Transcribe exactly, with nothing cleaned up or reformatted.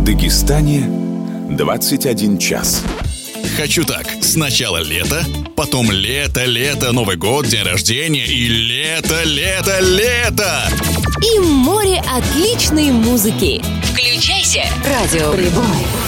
Дагестане двадцать один час. Хочу так. Сначала лето, потом лето, лето, Новый год, день рождения и лето, лето, лето. И море отличной музыки. Включайся. Радио Прибой.